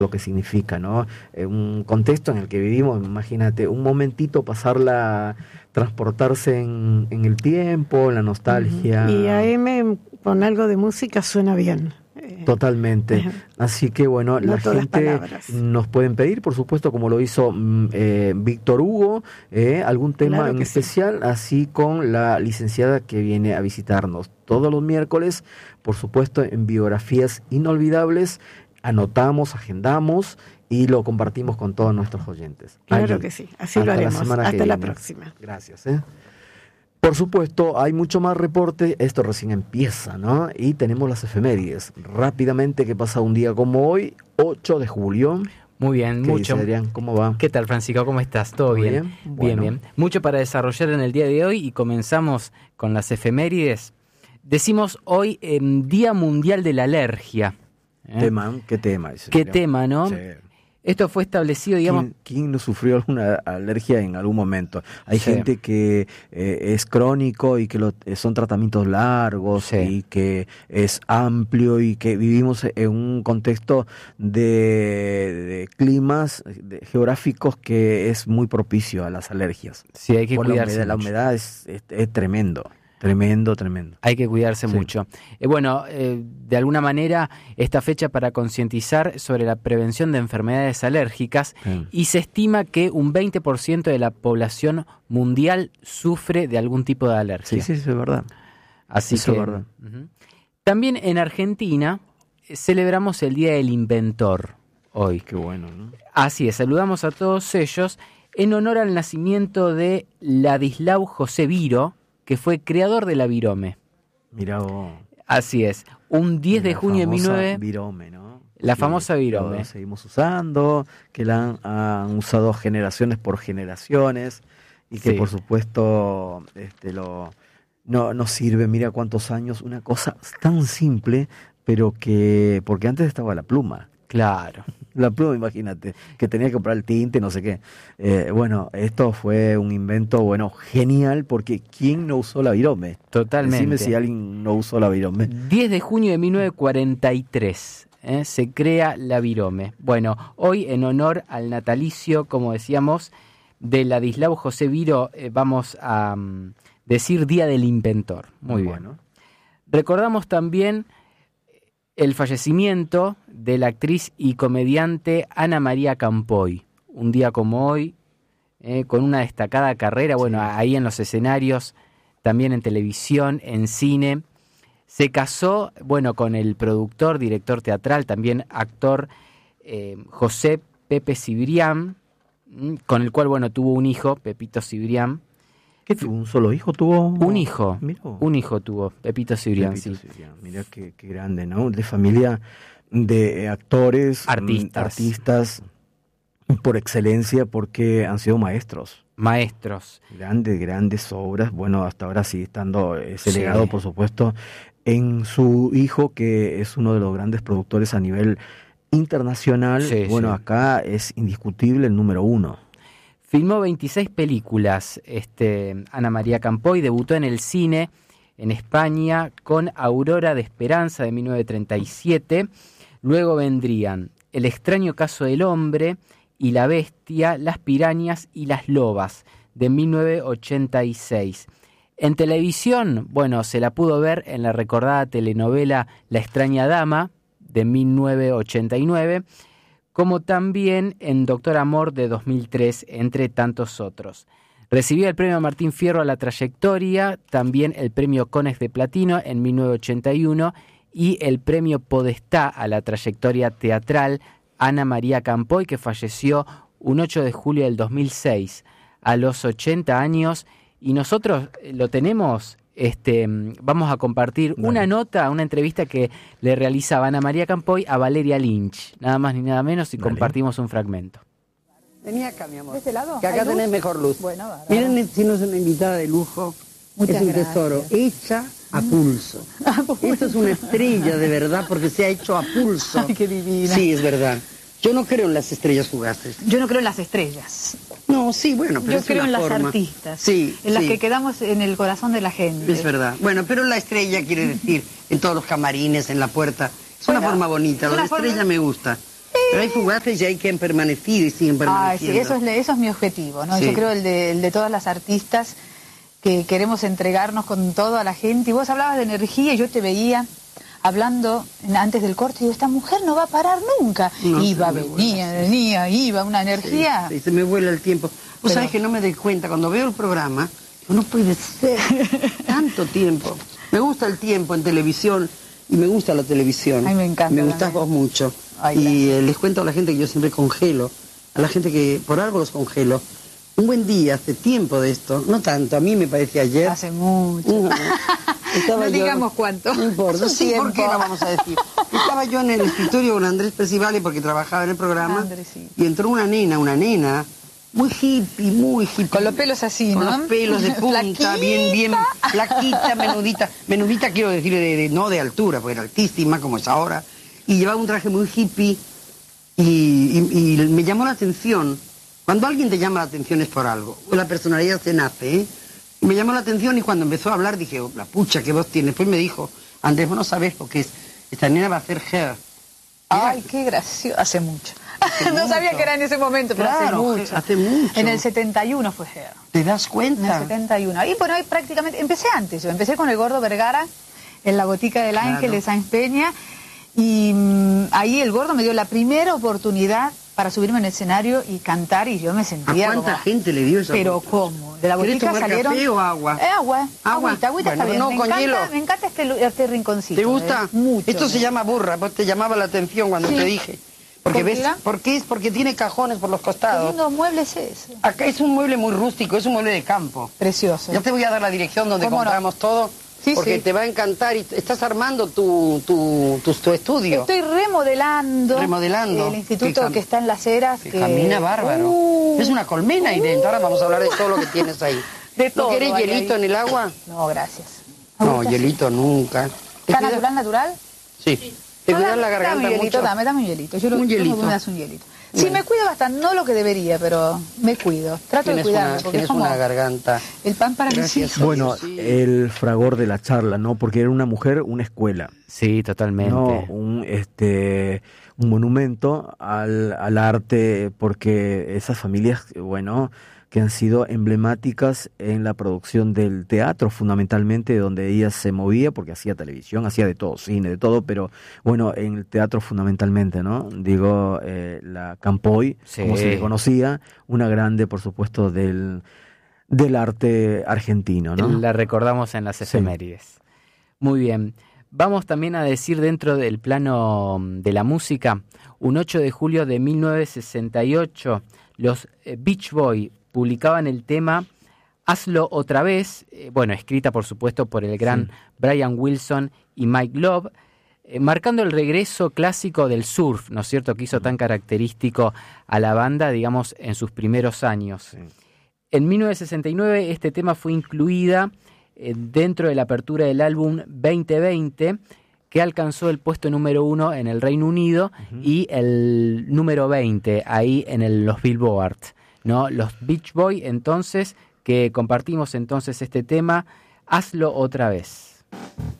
lo que significa, ¿no? Un contexto en el que vivimos, imagínate, un momentito pasarla, transportarse en el tiempo, en la nostalgia. Y AM con algo de música suena bien. Totalmente. Así que bueno, no la gente nos pueden pedir, por supuesto, como lo hizo Víctor Hugo, algún tema claro en especial, sí. Así con la licenciada que viene a visitarnos todos los miércoles, por supuesto, en Biografías Inolvidables. Anotamos, agendamos y lo compartimos con todos nuestros oyentes. Claro que sí, así lo haremos. Hasta la próxima. Gracias. Por supuesto, hay mucho más reporte, esto recién empieza, ¿no? Y tenemos las efemérides. Rápidamente, ¿qué pasa un día como hoy? 8 de julio. Muy bien, mucho. Dice Adrián? ¿Cómo va? ¿Qué tal, Francisco? ¿Cómo estás? ¿Todo bien? Bueno. Bien. Mucho para desarrollar en el día de hoy y comenzamos con las efemérides. Decimos hoy Día Mundial de la Alergia. ¿Qué tema? ¿Qué tema, no? Sí. Esto fue establecido, digamos... ¿Quién no sufrió alguna alergia en algún momento? Hay sí. gente que es crónico y que son tratamientos largos, sí. Y que es amplio y que vivimos en un contexto de climas geográficos que es muy propicio a las alergias. Sí, hay que cuidarse. La humedad es tremendo. Tremendo. Hay que cuidarse mucho. De alguna manera, esta fecha para concientizar sobre la prevención de enfermedades alérgicas y se estima que un 20% de la población mundial sufre de algún tipo de alergia. Sí, es verdad. Así que, es verdad. También en Argentina celebramos el Día del Inventor hoy. Qué bueno, ¿no? Así es, saludamos a todos ellos en honor al nacimiento de Ladislao José Viró, que fue creador de la virome. Mirá vos. Así es, un 10 de junio de 19... virome, ¿no? La famosa virome. La seguimos usando, que la han usado generaciones por generaciones y que por supuesto no sirve, mira cuántos años, una cosa tan simple, pero que, porque antes estaba la pluma. Claro. La pluma, imagínate, que tenía que comprar el tinte, no sé qué. Esto fue un invento, genial, porque ¿quién no usó la virome? Totalmente. Decime si alguien no usó la virome. 10 de junio de 1943 se crea la virome. Bueno, hoy en honor al natalicio, como decíamos, de Ladislao José Viró, vamos a decir Día del Inventor. Muy bien. Recordamos también el fallecimiento de la actriz y comediante Ana María Campoy. Un día como hoy, con una destacada carrera, ahí en los escenarios, también en televisión, en cine. Se casó, con el productor, director teatral, también actor José Pepe Cibrián, con el cual, tuvo un hijo, Pepito Cibrián. ¿Qué tuvo? ¿Un solo hijo tuvo? Un hijo. Un hijo tuvo, Pepito Cibrián. Cibrián. Mira qué grande, ¿no? De familia de actores, artistas por excelencia, porque han sido maestros. Grandes obras. Hasta ahora sigue estando ese legado, por supuesto, en su hijo, que es uno de los grandes productores a nivel internacional. Acá es indiscutible el número 1. Filmó 26 películas, Ana María Campoy, debutó en el cine en España con Aurora de Esperanza de 1937, luego vendrían El extraño caso del hombre y La bestia, Las pirañas y las lobas de 1986. En televisión, se la pudo ver en la recordada telenovela La extraña dama de 1989, como también en Doctor Amor de 2003, entre tantos otros. Recibió el premio Martín Fierro a la trayectoria, también el premio Conex de Platino en 1981 y el premio Podestá a la trayectoria teatral Ana María Campoy, que falleció un 8 de julio del 2006 a los 80 años. Y nosotros lo tenemos, vamos a compartir una entrevista que le realizaba Ana María Campoy a Valeria Lynch, nada más ni nada menos, y compartimos un fragmento. Vení acá, mi amor. ¿De este lado? Que acá tenés mejor luz. Bueno, miren si no es una invitada de lujo. Muchas es un gracias. tesoro, hecha a pulso. Esto es una estrella de verdad porque se ha hecho a pulso. Ay, qué divina. Sí, es verdad. Yo no creo en las estrellas fugaces. Yo no creo en las estrellas. No, sí, pero yo es creo una en las forma. Artistas. Sí, en las que quedamos en el corazón de la gente. Es verdad. Pero la estrella quiere decir en todos los camarines, en la puerta. Es una forma bonita. La estrella me gusta. Pero hay fugaces y hay que han permanecido y siguen permaneciendo. Sí, eso es mi objetivo, ¿no? Sí. Yo creo el de todas las artistas que queremos entregarnos con todo a la gente. Y vos hablabas de energía y yo te veía hablando antes del corte y digo, esta mujer no va a parar nunca. No, venía, iba, una energía. Sí, se me vuela el tiempo. Vos sabés que no me doy cuenta, cuando veo el programa, digo, no puede ser tanto tiempo. Me gusta el tiempo en televisión y me gusta la televisión. Ay, me encanta. Me gustás vos mucho. Ay, y les cuento a la gente que yo siempre congelo, a la gente que por algo los congelo. Un buen día, hace tiempo de esto, no tanto, a mí me parece ayer. Hace mucho. No digamos cuánto. No importa, sí, ¿por qué Tiempo. no vamos a decir? Estaba yo en el escritorio con Andrés Percivale porque trabajaba en el programa. Andrés, sí. Y entró una nena, muy hippie. Con los pelos así, con ¿no? los pelos de punta, Flaquita. bien flaquita, menudita quiero decir, no de altura, porque era altísima como es ahora. Y llevaba un traje muy hippie y me llamó la atención. Cuando alguien te llama la atención es por algo, o la personalidad se nace, ¿eh? Y me llamó la atención y cuando empezó a hablar dije, oh, la pucha que voz tiene. Después me dijo, Andrés, vos no sabés lo que es, esta nena va a hacer hair. Ay, qué gracioso. Hace mucho. No sabía que era en ese momento, pero Claro, hace mucho. En el mucho. 71 fue Hair. ¿Te das En cuenta? el 71. Y bueno, ahí prácticamente, empecé antes, yo empecé con el Gordo Vergara, en la Botica del Ángel Claro. de Sáenz Peña, y ahí el Gordo me dio la primera oportunidad para subirme en el escenario y cantar, y yo me ¿A sentía cuánta como, gente le dio esa pero oportunidad? ¿cómo? De la ¿Querés botica tomar salieron... café o agua? Agua. Agüita Bueno, está bien. no, me con encanta, hielo. Me encanta este rinconcito. ¿Te gusta? Mucho. Esto se llama burra, vos te llamaba la atención cuando Sí. te dije. Porque ¿Por qué ves, era? porque tiene cajones por los Qué costados. lindo mueble es ese. Acá es un mueble muy rústico, es un mueble de campo. Precioso. Ya te voy a dar la dirección donde ¿Cómo no? compramos todo, Sí, porque sí. te va a encantar y estás armando tu estudio. Estoy remodelando Remodelando. el instituto Que que está en Las Heras. Que camina bárbaro. Es una colmena ahí dentro. Ahora vamos a hablar de todo lo que tienes ahí. De todo ¿No querés hay hielito ahí. en el agua? No, gracias. No, ¿Agüita? hielito nunca. ¿Te ¿Está cuidas? natural? Sí. ¿Te cuidas la Dame garganta un hielito, mucho? dame un hielito. Yo Un hielito. me das un hielito. Sí, Bueno. me cuido bastante, no lo que debería, pero me cuido. Trato de cuidarme, porque Tienes es como una garganta. el pan para mis Gracias. hijos. Bueno, Sí. el fragor de la charla, ¿no? Porque era una mujer, una escuela, Sí, totalmente. no un monumento al arte, porque esas familias, bueno, que han sido emblemáticas en la producción del teatro, fundamentalmente, donde ella se movía, porque hacía televisión, hacía de todo, cine, de todo, pero bueno, en el teatro fundamentalmente, ¿no? Digo, la Campoy, Sí. como se le conocía, una grande, por supuesto, del arte argentino, ¿no? La recordamos en las Sí. efemérides. Muy bien. Vamos también a decir dentro del plano de la música, un 8 de julio de 1968, los Beach Boys publicaban el tema Hazlo otra vez, bueno, escrita por supuesto por el gran Brian Wilson y Mike Love, marcando el regreso clásico del surf, ¿no es cierto?, que hizo tan característico a la banda, digamos, en sus primeros años. Sí. En 1969 este tema fue incluida dentro de la apertura del álbum 2020, que alcanzó el puesto número 1 en el Reino Unido y el número 20 ahí en los Billboard, ¿no? Los Beach Boys, entonces, que compartimos entonces este tema, Hazlo otra vez.